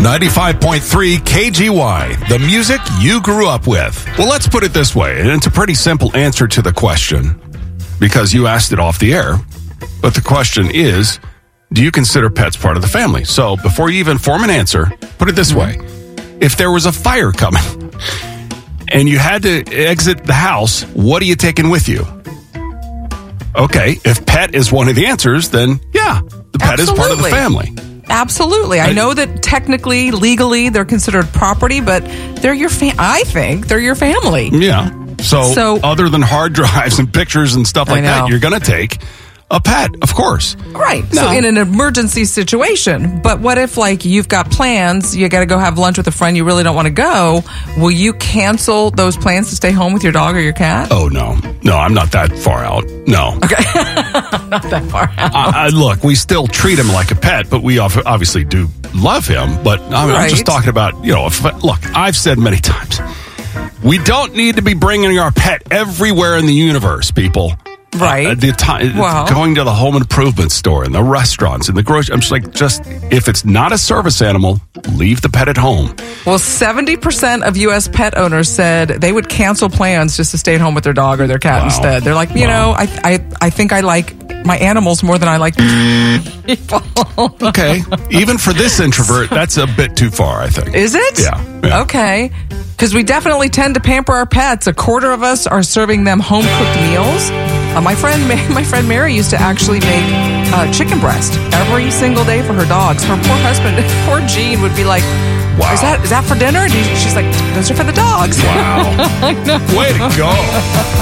95.3 KGY, the music you grew up with. Well, let's put it this way, and it's a pretty simple answer to the question, because you asked it off the air. But the question is, do you consider pets part of the family? So before you even form an answer, put it this way. If there was a fire coming and you had to exit the house, what are you taking with you? Okay, if pet is one of the answers, then yeah, the pet is part of the family. Absolutely. I know that technically, legally, they're considered property, but they're your I think they're your family. Yeah. So other than hard drives and pictures and stuff like that, you're going to take a pet, of course. Right. No. So in an emergency situation. But what if, like, you've got plans, you got to go have lunch with a friend, you really don't want to go. Will you cancel those plans to stay home with your dog or your cat? Oh, no. No, I'm not that far out. No. Okay. Not that far out. Look, we still treat him like a pet, but we obviously do love him. But I'm just talking about, look, I've said many times, we don't need to be bringing our pet everywhere in the universe, people. Right. Going to the home improvement store and the restaurants and the grocery. I'm just if it's not a service animal, leave the pet at home. Well, 70% of U.S. pet owners said they would cancel plans just to stay at home with their dog or their cat instead. They're like, I think I like my animals more than I like people. Okay. Even for this introvert, that's a bit too far, I think. Is it? Yeah. Okay. Because we definitely tend to pamper our pets. A quarter of us are serving them home-cooked meals. My friend Mary used to actually make chicken breast every single day for her dogs. Her poor husband, poor Gene, would be like, "Wow, is that for dinner?" And she's like, "Those are for the dogs." Wow. I know. Way to go.